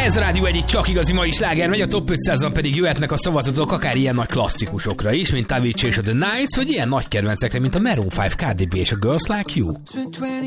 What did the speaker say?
Ez a Rádió egyik csak igazi mai sláger megy, a Top 500-on pedig jöhetnek a szavazatok akár ilyen nagy klasszikusokra is, mint Avicii és a The Nights, vagy ilyen nagy kedvencekre, mint a Maroon 5, Cardi B és a Girls Like You.